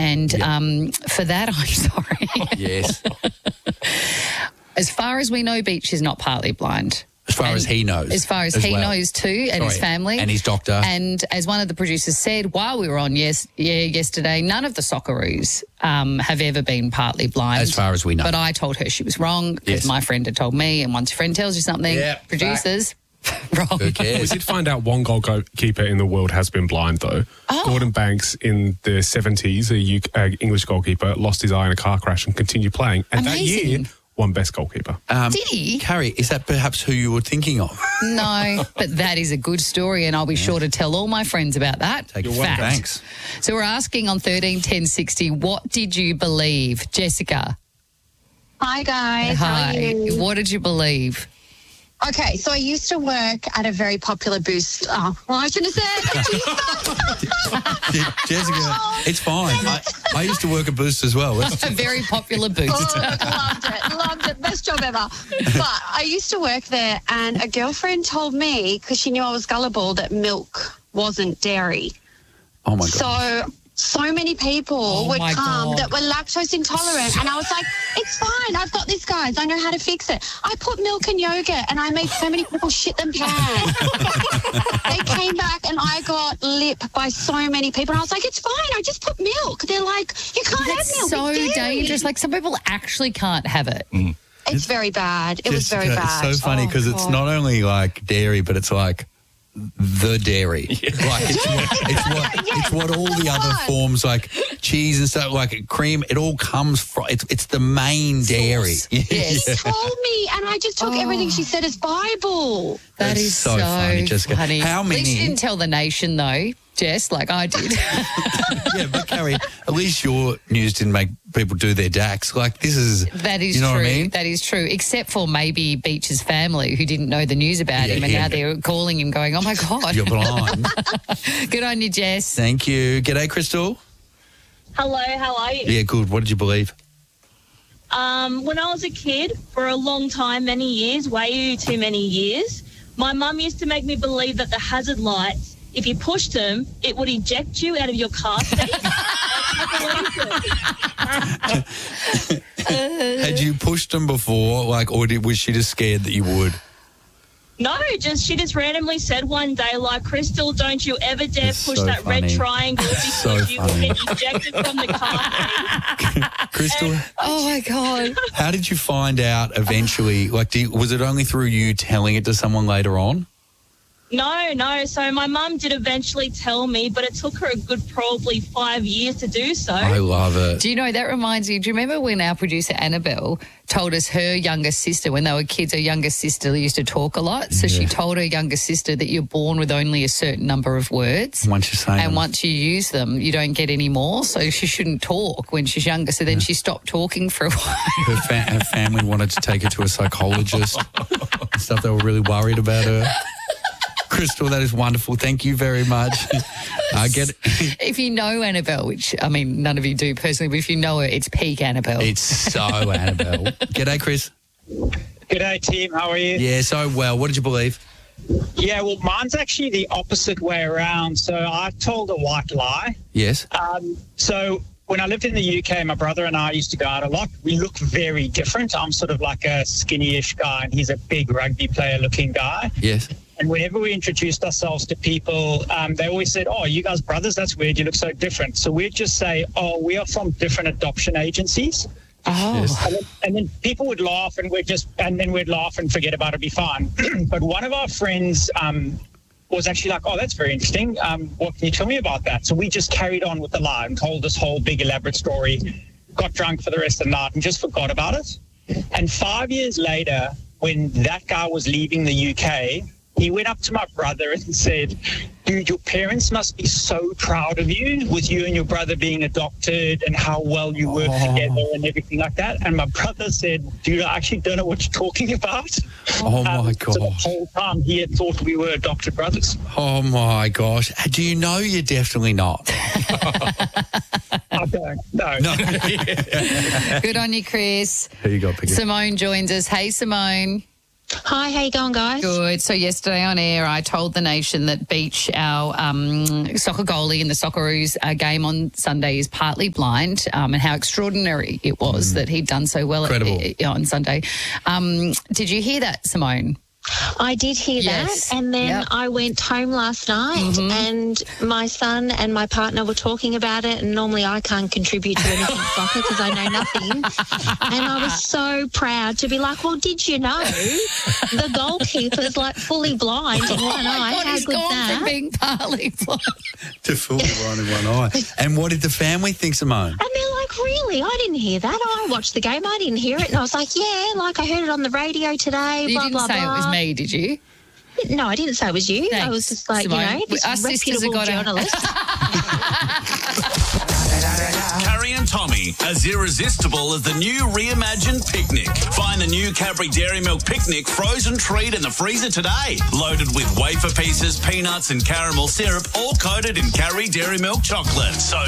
And for that, I'm sorry. Yes. As far as we know, Beach is not partly blind. As far as he knows. As far as he knows too, and his family. And his doctor. And as one of the producers said while we were on yesterday, none of the Socceroos have ever been partly blind. As far as we know. But I told her she was wrong because my friend had told me, and once your friend tells you something, producers, wrong. Who cares? We did find out one goalkeeper in the world has been blind, though. Oh. Gordon Banks in the 70s, a English goalkeeper, lost his eye in a car crash and continued playing. And Amazing. that year, won best goalkeeper. Did he? Carrie, is that perhaps who you were thinking of? No, but that is a good story, and I'll be sure to tell all my friends about that. Take your Fact. thanks. So we're asking on 13 10 60, what did you believe? Jessica. Hi, guys. How are Hi. you? What did you believe? Okay, so I used to work at a very popular boost. Oh, well, I shouldn't have said. Jessica, it's fine. I used to work at Boost as well. A very popular boost. Loved it. Best job ever. But I used to work there, and a girlfriend told me, because she knew I was gullible, that milk wasn't dairy. Oh, my God. So many people would come that were lactose intolerant, and I was like, it's fine, I've got this, guys, I know how to fix it. I put milk in yogurt, and I made so many people shit them pants. They came back, and I got lip by so many people, and I was like, it's fine, I just put milk. They're like, you can't have milk. So it's dairy. dangerous. Like, some people actually can't have it. It's very bad. It was very bad. It's so funny because it's not only like dairy, but it's like the dairy. Like it's what all the other forms like cheese and stuff, like cream, it all comes from, it's the main dairy. Yes. She told me, and I just took everything she said as Bible. That That's is so funny, Jessica. funny. How At least you many- didn't tell the nation, though, Jess, like I did. Yeah, but Carrie, at least your news didn't make people do their DAX. Like, this is... That is you know true. what I mean? That is true, except for maybe Beach's family who didn't know the news about him, and now they're calling him going, oh, my God. You're blind. Good on you, Jess. Thank you. G'day, Crystal. Hello, how are you? Yeah, good. What did you believe? When I was a kid, for a long time, many years, way too many years, my mum used to make me believe that the hazard lights, if you pushed them, it would eject you out of your car seat. I believed it. Had you pushed them before, like, or was she just scared that you would? No, she just randomly said one day, like, Crystal, don't you ever dare That's push so that red funny. triangle That's because so you will funny. get ejected from the car. Crystal, Oh, my God. how did you find out eventually? Like, was it only through you telling it to someone later on? No. So my mum did eventually tell me, but it took her a good probably 5 years to do so. I love it. Do you know, that reminds me, do you remember when our producer Annabelle told us her younger sister, when they were kids, her younger sister used to talk a lot. So she told her younger sister that you're born with only a certain number of words. Once you say them. And once you use them, you don't get any more. So she shouldn't talk when she's younger. So then she stopped talking for a while. Her family wanted to take her to a psychologist and stuff. They were really worried about her. Crystal, that is wonderful. Thank you very much. I get it. If you know Annabelle, which, I mean, none of you do personally, but if you know her, it's peak Annabelle. It's so Annabelle. G'day, Chris. G'day, team. How are you? Yeah, so well. What did you believe? Yeah, well, mine's actually the opposite way around. So I told a white lie. Yes. So when I lived in the UK, my brother and I used to go out a lot. We look very different. I'm sort of like a skinny-ish guy, and he's a big rugby player-looking guy. Yes. And whenever we introduced ourselves to people, they always said, oh, you guys brothers? That's weird. You look so different. So we'd just say, oh, we are from different adoption agencies. Oh. Yes. And then people would laugh, and we'd laugh and forget about it, be fine. But one of our friends was actually like, oh, that's very interesting. What can you tell me about that? So we just carried on with the lie and told this whole big elaborate story, got drunk for the rest of the night and just forgot about it. And 5 years later, when that guy was leaving the UK, he went up to my brother and said, dude, your parents must be so proud of you with you and your brother being adopted and how well you work together and everything like that. And my brother said, dude, I actually don't know what you're talking about. Oh, my So the gosh. whole time he had thought we were adopted brothers. Oh, my gosh. Do you know you're definitely not? I don't. No. Good on you, Chris. Who you got, Pickett? Simone joins us. Hey, Simone. Hi, how you going, guys? Good. So yesterday on air, I told the nation that Beach, our soccer goalie in the Socceroos game on Sunday, is partly blind, and how extraordinary it was that he'd done so well on Sunday. Did you hear that, Simone? I did hear that, and then I went home last night and my son and my partner were talking about it, and normally I can't contribute to anything soccer because I know nothing, and I was so proud to be like, well, did you know the goalkeeper's like fully blind in one eye? God, how he's good's gone that? from being partly blind to fully blind in one eye. And what did the family think, Simone? And they're like, really? I didn't hear that. I watched the game. I didn't hear it. And I was like, yeah, like I heard it on the radio today, You blah, didn't blah, say blah. it was me, did you? No, I didn't say it was you. Thanks, I was just like, Simone. this Us sisters have reputable got journalist. Carrie and Tommy, as irresistible as the new reimagined picnic. Find the new Cadbury Dairy Milk Picnic frozen treat in the freezer today. Loaded with wafer pieces, peanuts and caramel syrup, all coated in Cadbury Dairy Milk chocolate. So